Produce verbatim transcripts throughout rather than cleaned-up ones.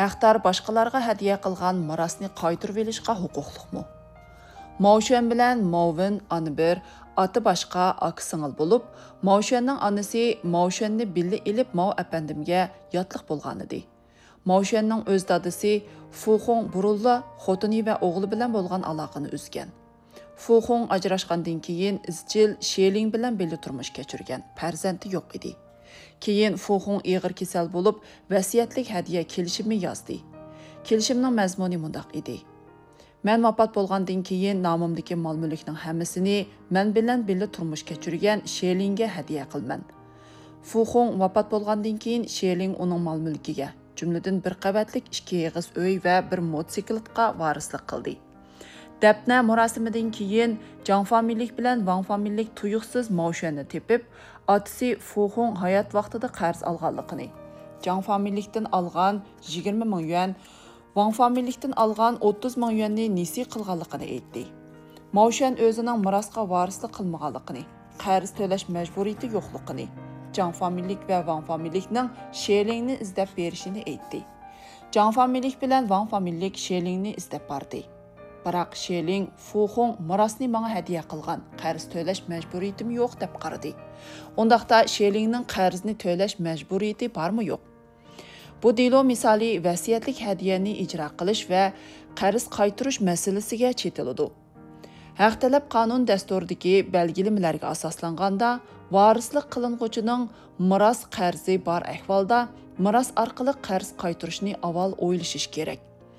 Haqdar boshqalarga hadiya qilgan mirosni qaytarib olishga huquqliqmi? Mavshan bilan Mavvin ana bir, oti boshqa aka singil bo'lib, Mavshanning onasi Mavshanni billa ilib Mav apandimga yotliq bo'lgan edi. Mavshanning o'z dadisi Fuxong burulla xotini va o'g'li bilan bo'lgan aloqani uzgan. Fuxong ajrashgandan keyin izchil Sheling bilan birga turmush kechirgan. Farzandi yo'q edi. Keyin Fuxong ig'ir kasal bo'lib, vasiyatlik hadiya kelishimi yozdi. Kelishimning mazmuni mundaq edi. Men vafot bo'lgandan keyin nomimdagi mol-mulkning hammasini men bilan birga turmush kechirgan Shelingga hadiya qilman. Fuxong vafot bo'lgandan keyin Sheling uning mol-mulkiga, jumladan bir qavatlik ikki eg'iz uy va bir mototsiklga varislik qildi. Dafna murosimidan keyin Jang familiyalik bilan Wang familiyalik tuyuqsiz Mavshanni tepib, otasi Fuxong hayot vaqtida qarz olganligini, Jang familiyalikdan olgan yigirma ming yuan, Wang familiyalikdan olgan o'ttiz ming yuanni nesi qilganligini aytdi. Mavshan o'zining mirosga varislik qilmaganligini, qarz to'lash majburiyati yo'qligini, Jang familiyalik va Wang familiyalikning Shelingni izlab berishini aytdi. Jang familiyalik bilan Wang familiyalik Shelingni izlab bordi. Biroq Sheling Fuxong mirosni menga hadiya qilgan, qarz to'lash majburiyatim yo'q deb qaradi. Undaqda Shelingning qarzni to'lash majburiyati bormi yo'q? Bu delo misoli vasiyatlik hadiyani ijro qilish va qarz qaytarish masalasiga chetiladi. Haq talab qonun dasturidagi belgilamalariga asoslanganda, varislik qilinuvchining miros qarzi bor ahvolda miros orqali qarz qaytarishni avval o'ylashish kerak.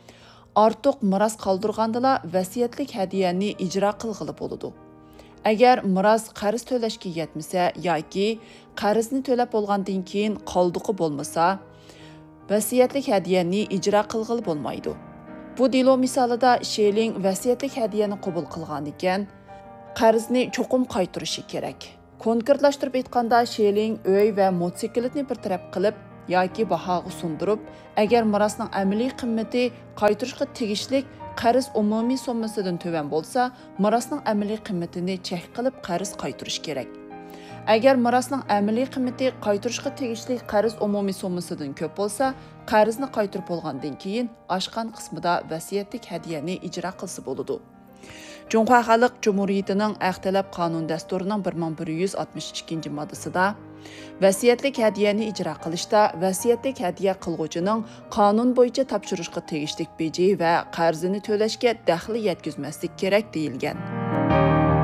Ortiq miros qoldirgandala vasiyatlik hadiyani ijro qilg'ili bo'ladi. Agar miros qarz to'lashga yetmasa yoki qarzni to'lab bo'lgandan keyin qoldiqi bo'lmasa, vasiyatlik hadiyani ijro qilg'ili bo'lmaydi. Bu delo misolida Sheling vasiyatlik hadiyani qabul qilgan ekan, qarzni cho'qim qaytarishi kerak. Konkretlashtirib aytganda, Sheling uy va mototsiklni bir taraf qilib yoki bahoga sundirib, agar mirosning amaliy qimmati qaytarishga tegishlik qarz umumiy summasidan to'van bo'lsa, mirosning amaliy qimmatini chek qilib qarz qaytarish kerak. Agar mirosning amaliy qimmati qaytarishga tegishli qarz umumiy summasidan ko'p bo'lsa, qarzni qaytarib bo'lgandan keyin oshgan qismida vasiyatlik hadiyani ijro qilsa bo'ladi. Junqo Xalq Jumhuriyatining Aqtalab qonun dasturining bir ming bir yuz oltmish ikkinchi moddasida vasiyatlik hadiyani ijro qilishda vasiyatlik hadiya qilguvchining qonun bo'yicha topshirishga tegishli beji va qarzini to'lashga daxli yetkazmaslik kerak deyilgan.